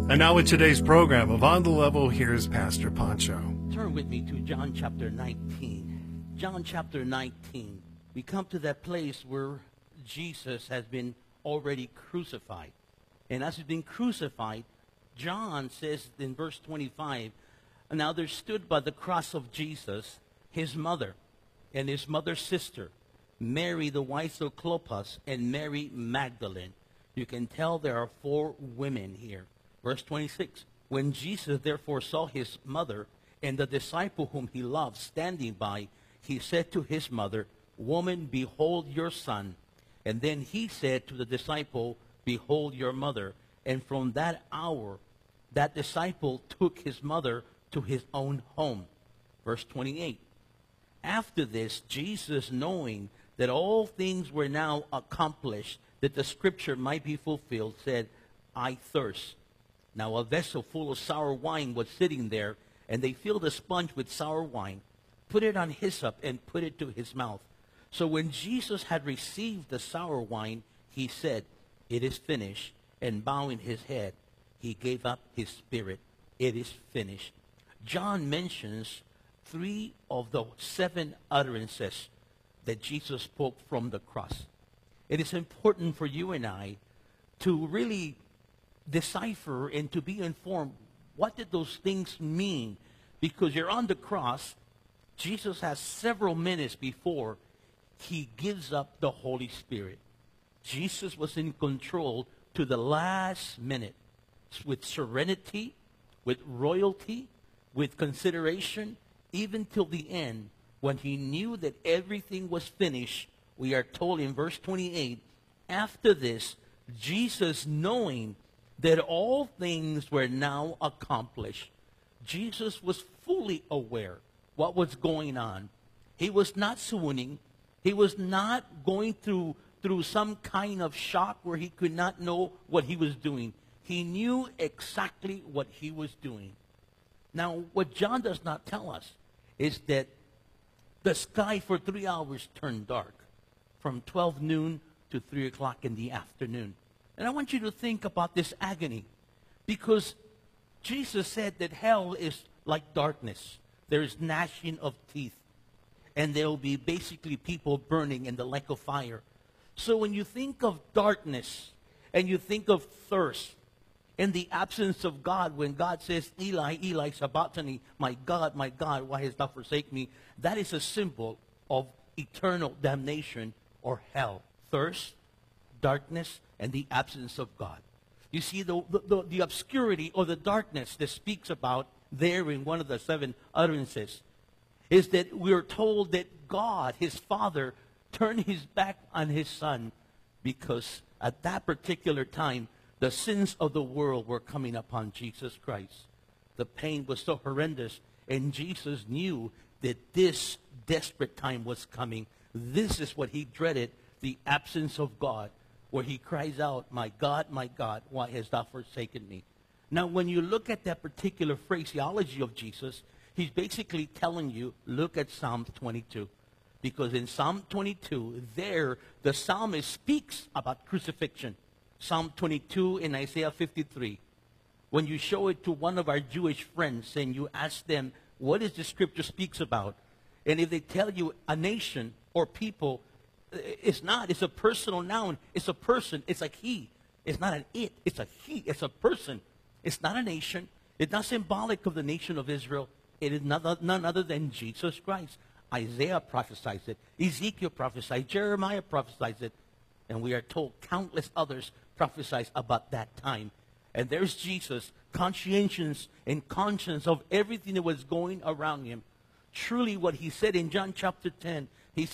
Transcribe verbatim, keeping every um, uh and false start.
And now with today's program of On the Level, here's Pastor Pancho. Turn with me to John chapter nineteen. John chapter nineteen. We come to that place where Jesus has been already crucified. And as he's been crucified, John says in verse twenty-five, now there stood by the cross of Jesus his mother and his mother's sister, Mary the wife of Clopas, and Mary Magdalene. You can tell there are four women here. Verse twenty-six, when Jesus therefore saw his mother and the disciple whom he loved standing by, he said to his mother, woman, behold your son. And then he said to the disciple, behold your mother. And from that hour, that disciple took his mother to his own home. Verse twenty-eight, after this, Jesus, knowing that all things were now accomplished, that the scripture might be fulfilled, said, I thirst. Now a vessel full of sour wine was sitting there, and they filled a sponge with sour wine, put it on hyssop, and put it to his mouth. So when Jesus had received the sour wine, he said, it is finished. And bowing his head, he gave up his spirit. It is finished. John mentions three of the seven utterances that Jesus spoke from the cross. It is important for you and I to really decipher and to be informed, what did those things mean? Because you're on the cross, Jesus has several minutes before he gives up the Holy Spirit. Jesus was in control to the last minute, with serenity, with royalty, with consideration, even till the end, when he knew that everything was finished. We are told in verse twenty-eight, after this, Jesus, knowing that all things were now accomplished, Jesus was fully aware what was going on. He was not swooning. He was not going through, through some kind of shock where he could not know what he was doing. He knew exactly what he was doing. Now, what John does not tell us is that the sky for three hours turned dark, from twelve noon to three o'clock in the afternoon. And I want you to think about this agony, because Jesus said that hell is like darkness. There is gnashing of teeth, and there will be basically people burning in the lake of fire. So when you think of darkness and you think of thirst in the absence of God, when God says, Eli, Eli, sabachthani, my God, my God, why hast thou forsaken me? That is a symbol of eternal damnation or hell. Thirst, darkness, and the absence of God. You see, the, the, the obscurity or the darkness that speaks about there in one of the seven utterances is that we are told that God, his Father, turned his back on his Son, because at that particular time, the sins of the world were coming upon Jesus Christ. The pain was so horrendous, and Jesus knew that this desperate time was coming. This is what he dreaded, the absence of God, where he cries out, my God, my God, why hast thou forsaken me? Now, when you look at that particular phraseology of Jesus, he's basically telling you, look at Psalm twenty-two. Because in Psalm twenty-two, there, the psalmist speaks about crucifixion. Psalm twenty-two and Isaiah fifty-three. When you show it to one of our Jewish friends and you ask them, what is the scripture speaks about? And if they tell you a nation or people, it's not. It's a personal noun. It's a person. It's a he. It's not an it. It's a he. It's a person. It's not a nation. It's not symbolic of the nation of Israel. It is none, none other than Jesus Christ. Isaiah prophesies it. Ezekiel prophesied. Jeremiah prophesies it. And we are told countless others prophesied about that time. And there's Jesus, conscientious and conscious of everything that was going around him. Truly what he said in John chapter ten,